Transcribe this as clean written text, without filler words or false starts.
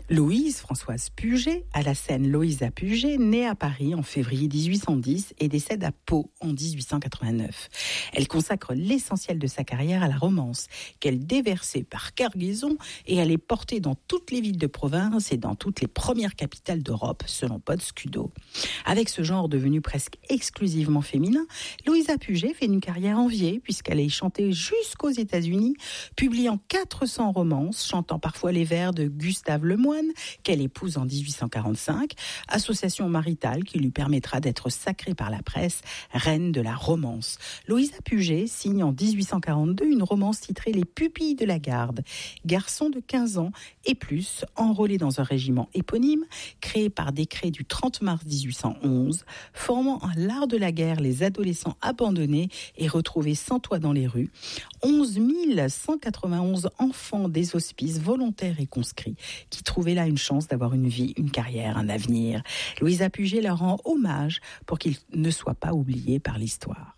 Louise Françoise Puget, à la scène Louisa Puget, née à Paris en février 1810 et décède à Pau en 1889. Elle consacre l'essentiel de sa carrière à la romance, qu'elle déversait par cargaison et elle est portée dans toutes les villes de province et dans toutes les premières capitales d'Europe, selon Pod Scudo. Avec ce genre devenu presque exclusivement féminin, Louisa Puget fait une carrière enviée puisqu'elle est chantée jusqu'aux États-Unis, publiant 400 romances, chantant parfois les vers de Gustave Lemoine, qu'elle épouse en 1845, association maritale qui lui permettra d'être sacrée par la presse reine de la romance. Louisa Puget signe en 1842 une romance titrée Les pupilles de la garde. Garçon de 15 ans et plus, enrôlé dans un régiment éponyme, créé par décret du 30 mars 1811, formant à l'art de la guerre les adolescents abandonnés et retrouvés sans toit dans les rues. 11 191 enfants des hospices volontaires et conscrits qui trouvaient là une chance d'avoir une vie, une carrière, un avenir. Louisa Puget leur rend hommage pour qu'ils ne soient pas oubliés par l'histoire.